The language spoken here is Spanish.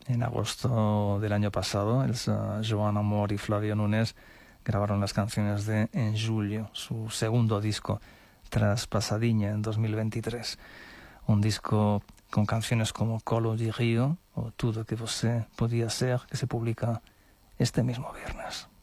En agosto del año pasado, Joan Amor y Flavio Núñez grabaron las canciones de En Julio, su segundo disco tras Pasadiña en 2023. Un disco con canciones como Colo de Río o Tudo que você podía ser, que se publica este mismo viernes.